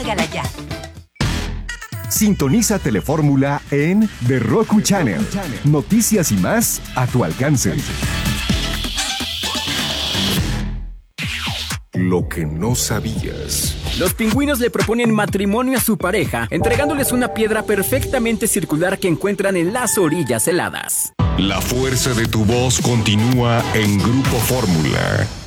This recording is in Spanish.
Hágala ya. Sintoniza Telefórmula en The Roku Channel. Noticias y más a tu alcance. Lo que no sabías. Los pingüinos le proponen matrimonio a su pareja, entregándoles una piedra perfectamente circular que encuentran en las orillas heladas. La fuerza de tu voz continúa en Grupo Fórmula.